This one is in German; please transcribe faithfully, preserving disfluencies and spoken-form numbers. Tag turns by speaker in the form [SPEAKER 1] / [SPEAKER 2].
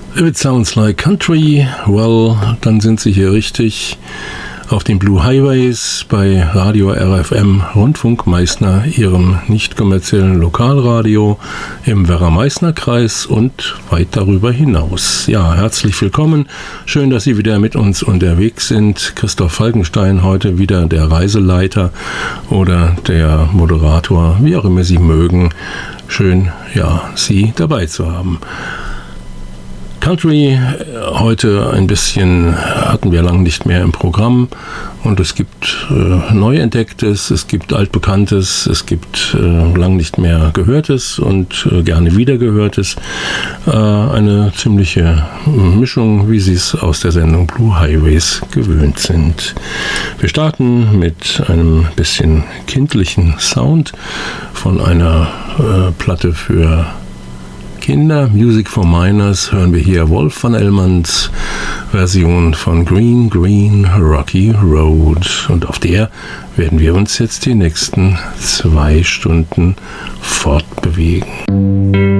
[SPEAKER 1] If it sounds like country, well, dann sind Sie hier richtig auf den Blue Highways bei Radio R F M Rundfunk Meißner, Ihrem nicht kommerziellen Lokalradio im Werra-Meißner-Kreis und weit darüber hinaus. Ja, herzlich willkommen. Schön, dass Sie wieder mit uns unterwegs sind. Christoph Falkenstein heute wieder der Reiseleiter oder der Moderator, wie auch immer Sie mögen. Schön, ja, Sie dabei zu haben. Country heute ein bisschen hatten wir lang nicht mehr im Programm und es gibt äh, Neuentdecktes, es gibt Altbekanntes, es gibt äh, lang nicht mehr Gehörtes und äh, gerne Wiedergehörtes. Äh, eine ziemliche Mischung, wie Sie es aus der Sendung Blue Highways gewöhnt sind. Wir starten mit einem bisschen kindlichen Sound von einer äh, Platte für Kinder, Music for Minors, hören wir hier Wolf van Elmans Version von Green, Green, Rocky Road. Und auf der werden wir uns jetzt die nächsten zwei Stunden fortbewegen.